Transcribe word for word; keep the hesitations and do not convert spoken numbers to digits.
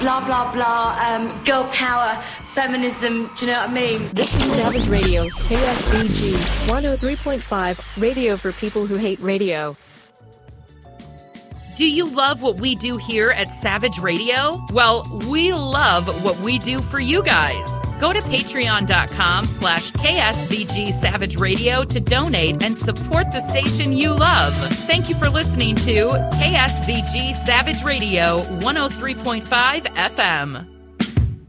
blah, blah, blah, um, girl power, feminism, do you know what I mean? This is Savage Radio, K S V G, one oh three point five, radio for people who hate radio. Do you love what we do here at Savage Radio? Well, we love what we do for you guys. Go to patreon.com slash KSVG Savage Radio to donate and support the station you love. Thank you for listening to K S V G Savage Radio, one oh three point five F M.